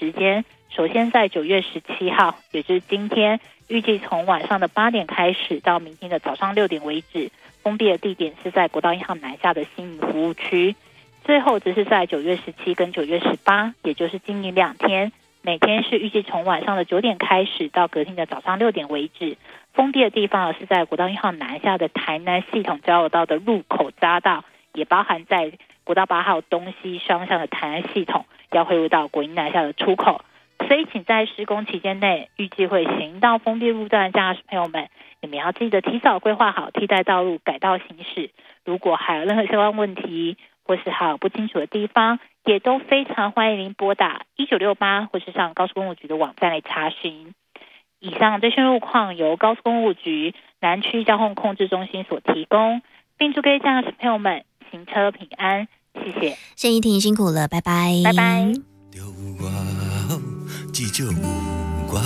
时间，首先在9月17号，也就是今天，预计从晚上的8点开始到明天的早上6点为止，封闭的地点是在国道1号南下的新营服务区。最后则是在9月17跟9月18，也就是今明2天，每天是预计从晚上的9点开始到隔天的早上6点为止。封闭的地方是在国道1号南下的台南系统交流道的入口匝道，也包含在国道8号东西双向的台南系统要汇入到国营南下的出口。所以请在施工期间内预计会行到封闭路段的驾驶朋友们，你们要记得提早规划好替代道路改道行驶。如果还有任何相关问题或是还有不清楚的地方，也都非常欢迎您拨打1968或是上高速公路局的网站来查询。以上这些路况由高速公路局南区交通控制中心所提供，并祝各位驾驶朋友们行车平安，谢谢。 谢依婷辛苦了，拜拜， 拜拜。